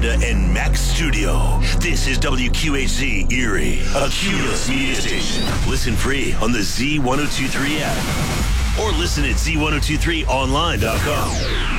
Miranda and Max Studio. This is WQHZ Erie, a Cumulus media station. Listen free on the Z1023 app or listen at Z1023online.com.